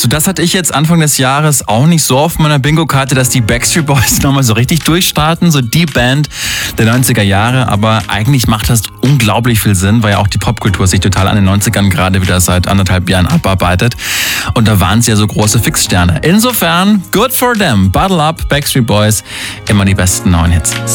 So, das hatte ich jetzt Anfang des Jahres auch nicht so auf meiner Bingo-Karte, dass die Backstreet Boys nochmal so richtig durchstarten, so die Band der 90er Jahre, aber eigentlich macht das unglaublich viel Sinn, weil ja auch die Popkultur sich total an den 90ern gerade wieder seit 1,5 Jahren abarbeitet und da waren es ja so große Fixsterne. Insofern, good for them, Bottle Up, Backstreet Boys, immer die besten neuen Hits.